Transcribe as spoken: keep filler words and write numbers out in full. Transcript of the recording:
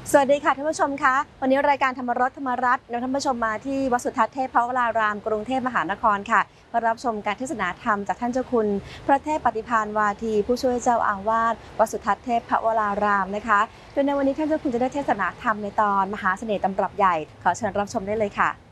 สวัสดีค่ะท่านผู้ชมคะวันนี้รายการธรรมรสธรรมรัตน์นำท่านผู้ชมมาที่วัดสุทัศน์เทพวรารามกรุงเทพมหานครค่ะมารับชมการเทศนาธรรมจากท่านเจ้าคุณพระเทพปฏิภาณวาทีผู้ช่วยเจ้าอาวาสวัดสุทัศน์เทพวรารามนะคะโดยในวันนี้ท่านเจ้าคุณจะได้เทศนาธรรมในตอนมหาเสน่ห์ตำรับใหญ่ขอเชิญรับชมได้เลยค่ะ